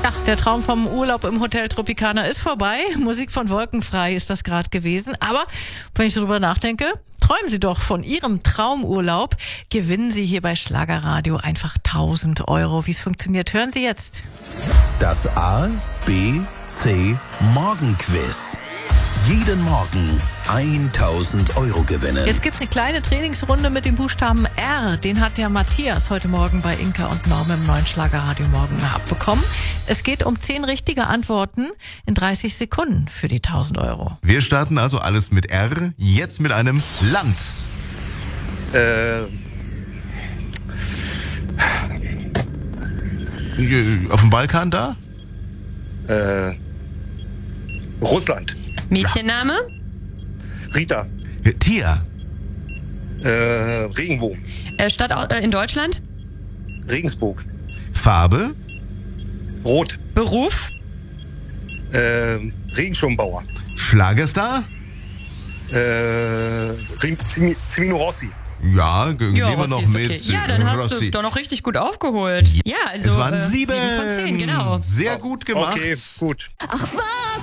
Ja, der Traum vom Urlaub im Hotel Tropicana ist vorbei. Musik von Wolkenfrei ist das gerade gewesen. Aber wenn ich darüber nachdenke, träumen Sie doch von Ihrem Traumurlaub. Gewinnen Sie hier bei Schlagerradio einfach 1.000 Euro. Wie es funktioniert, hören Sie jetzt. Das A, B, C Morgenquiz. Jeden Morgen 1.000 Euro gewinnen. Jetzt gibt's eine kleine Trainingsrunde mit dem Buchstaben R. Den hat ja Matthias heute Morgen bei Inka und Norm im neuen Schlagerradio Morgen abbekommen. Es geht um 10 richtige Antworten in 30 Sekunden für die 1.000 Euro. Wir starten also alles mit R, jetzt mit einem Land. Auf dem Balkan da? Russland. Mädchenname? Rita. Tier. Regenbogen. Stadt in Deutschland? Regensburg. Farbe. Rot. Beruf? Regenschirmbauer. Schlagerstar. Cimino Rossi. Ja, gehen wir Rossi noch ist mit. okay. Ja, dann hast Rossi. du doch noch richtig gut aufgeholt. Ja, also Es waren 7 7 von 10, genau. Sehr gut gemacht. Okay, gut. Ach was?